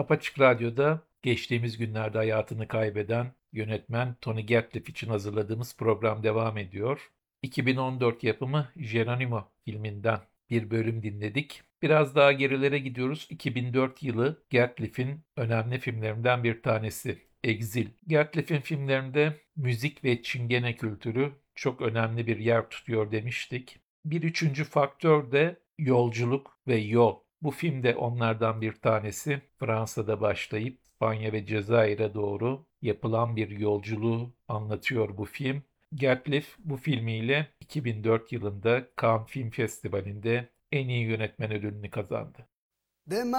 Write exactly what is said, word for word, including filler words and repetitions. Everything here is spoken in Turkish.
Apaçık Radyo'da geçtiğimiz günlerde hayatını kaybeden yönetmen Tony Gatliff için hazırladığımız program devam ediyor. iki bin on dört yapımı Geronimo filminden bir bölüm dinledik. Biraz daha gerilere gidiyoruz. iki bin dört yılı Gatliff'in önemli filmlerinden bir tanesi. Exil. Gatliff'in filmlerinde müzik ve çingene kültürü çok önemli bir yer tutuyor demiştik. Bir üçüncü faktör de yolculuk ve yol. Bu film de onlardan bir tanesi. Fransa'da başlayıp İspanya ve Cezayir'e doğru yapılan bir yolculuğu anlatıyor bu film. Gatliff bu filmiyle iki bin dört yılında Cannes Film Festivali'nde en iyi yönetmen ödülünü kazandı. De